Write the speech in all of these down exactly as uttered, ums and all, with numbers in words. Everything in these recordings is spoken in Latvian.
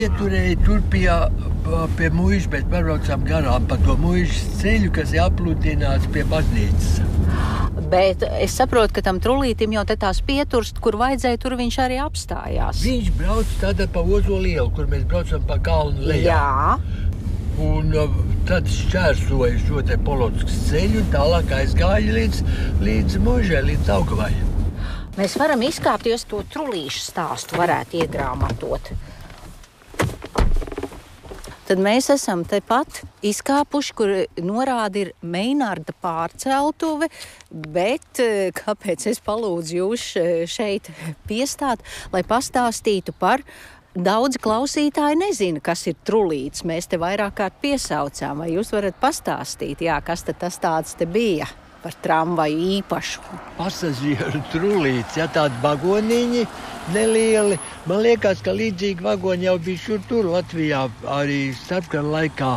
Ieturēja tur pie, pie muižas, bet pārbraucām garām pa to muižas ceļu, kas ir apludināts pie baznīcas. Bet es saprotu, ka tam trulītim jau te tās pieturst, kur vajadzēja, tur viņš arī apstājās. Viņš brauc tādā pa Ozo ielu, kur mēs braucam pa kalnu lejā. Jā. Un tad šķērsoja šo te Polotskas ceļu, tālāk aizgāja līdz, līdz muižai, līdz Daugavai. Mēs varam izkāpt, jo to trulīšu stāstu varētu iegrāmatot. Tad mēs esam tepat izkāpuši, kur norāda ir Meinarda pārceltuve, bet kāpēc es palūdzu jūs šeit piestāt, lai pastāstītu par daudzi klausītāji nezina, kas ir trulīts. Mēs te vairāk kārt piesaucām, vai jūs varat pastāstīt, jā, kas tad tas tāds te bija par tramvaju īpašu? Pasažieru trulīts, ja tādi vagoniņi nelieli. Man liekas, ka līdzīgi vagoni jau bija šur tur Latvijā arī starpkara laikā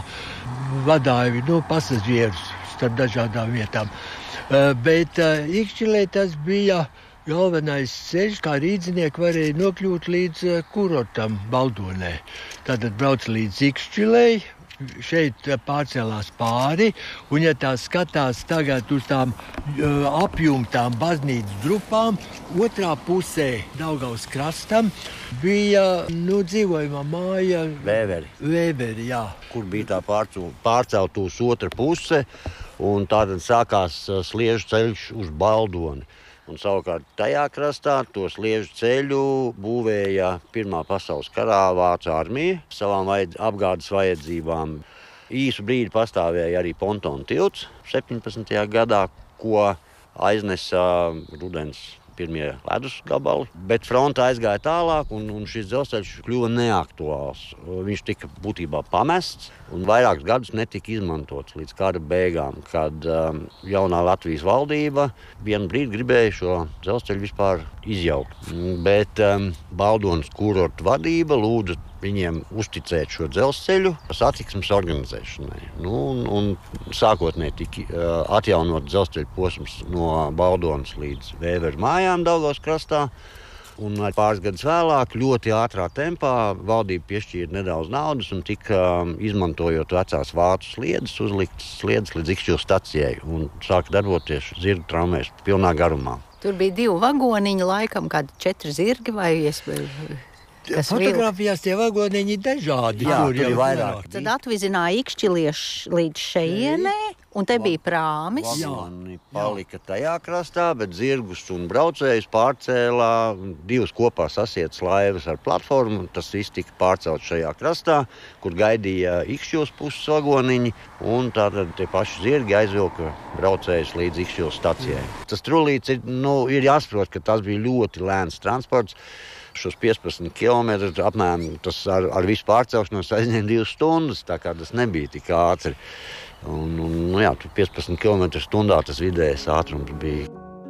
vadāja no pasažierus starp dažādām vietām. Uh, bet uh, Ikšķilē tas bija galvenais ceļš, kā rīdzinieki varēja nokļūt līdz uh, kurortam Baldonē. Tātad brauc līdz Ikšķilei. Šeit pārcēlās pāri, un ja tā skatās tagad uz tām uh, apjumtām baznīcas drupām, otrā pusē Daugavas krastam bija, nu, dzīvojamā māja Vēveri. Vēveri, jā. Kur bija tā pārcelt uz otra puse, un tātad sākās sliežu ceļš uz Baldoni. Un savukārt tajā krastā to sliežu ceļu būvēja Pirmā pasaules karā Vācu armija savām vajadz, apgādes vajadzībām. Īsu brīdi pastāvēja arī pontonu tilts septiņpadsmitajā gadā, ko aiznesa rudens pirmie ledus gabali, bet fronte aizgāja tālāk, un, un šis dzelzceļš kļuva neaktuāls. Viņš tika būtībā pamests un vairākus gadus netika izmantots līdz kara beigām, kad um, jaunā Latvijas valdība vienu brīdi gribēja šo dzelzceļu vispār izjaukt. Bet um, Baldonas kurortu vadība lūdza viņiem uzticēt šo dzelzceļu satiksmes organizēšanai. Nu, un, un sākotnēji tika uh, atjaunot dzelzceļa posms no Baldonas līdz Vēveru mājām Daugavas krastā. Un pāris gadus vēlāk, ļoti ātrā tempā, valdība piešķīra nedaudz naudas un tika, um, izmantojot vecās vācu sliedes, uzliktas sliedes līdz Ikšķilas stacijai un sāka darboties zirgu tramvajs pilnā garumā. Tur bija divi vagoniņi, laikam kādi četri zirgi vai iespēju. Fotogrāfijās tie vagoniņi dažādi. Jā, tur tur ir vairāk. Tad atvizināja Ikšķilieši līdz šeienē, un te bija prāmis. Vagoni palika tajā krastā, bet zirgus un braucējus pārcēlā divas kopā sasietas laivas ar platformu. Tas viss tika pārcelts šajā krastā, kur gaidīja Ikšķilas puses vagoniņi, un tātad tie paši zirgi aizvilka braucējus līdz Ikšķilas stacijai. Tas trulīts ir, nu, ir jāsaprot, ka tas bija ļoti lēns transports. Šos piecpadsmit kilometrus apmēram tas ar, ar visu pārcelšanos aizņēma divas stundas, tā kā tas nebija tik ātri. Un, un, nu jā, piecpadsmit kilometru stundā tas vidējais ātrums bija.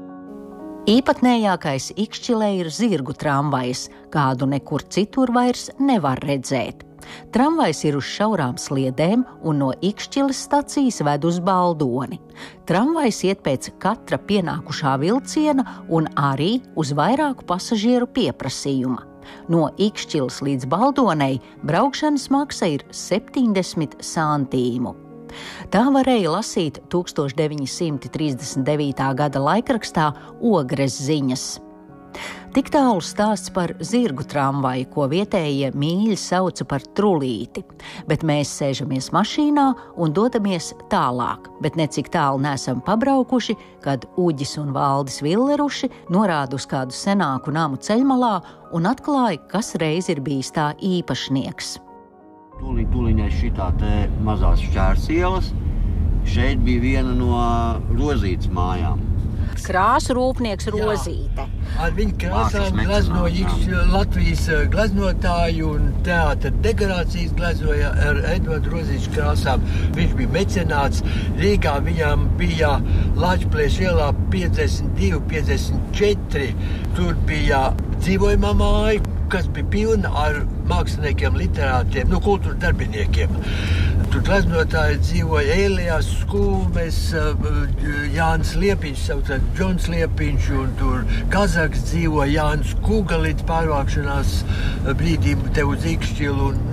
Īpatnējākais Ikšķilē ir zirgu tramvajs, kādu nekur citur vairs nevar redzēt. Tramvajs ir uz šaurām sliedēm un no Ikšķiles stacijas ved uz Baldoni. Tramvajs iet pēc katra pienākušā vilciena un arī uz vairāku pasažieru pieprasījuma. No Ikšķiles līdz Baldonei braukšanas maksa ir septiņdesmit santīmu. Tā varēja lasīt tūkstoš deviņi simti trīsdesmit devītā gada laikrakstā Ogres ziņas. Tik tālu stāsts par zirgu tramvaju, ko vietējie mīļi sauca par trulīti, bet mēs sēžamies mašīnā un dodamies tālāk, bet necik tālu neesam pabraukuši, kad Uģis un Valdis Villeruši norāda uz kādu senāku namu ceļmalā un atklāja, kas reiz ir bijis tā īpašnieks. Tūliņ, tūliņai šitā te mazās šķērsielas, šeit bija viena no Rozītes mājām. Krāsu rūpnieks Rozīte. Ar viņu krāsām gleznoja Latvijas gleznotāju un teātra dekorācijas gleznoja ar Edvardu Rozītes krāsām. Viņš bija mecenāts. Rīgā viņam bija Lāčplēša ielā piecdesmit divi, piecdesmit četri. Tur bija dzīvojamā māja, kas bija pilna ar māksliniekiem, literātiem, nu, kultūras darbiniekiem. Tur gleznotāji dzīvoja Ēlijas Skūmes, Jānis Liepiņš, saucās Džons Liepiņš, un tur Kazaks dzīvoja Jānis Kūga līdz pārvākšanās brīdim te uz Ikšķilu.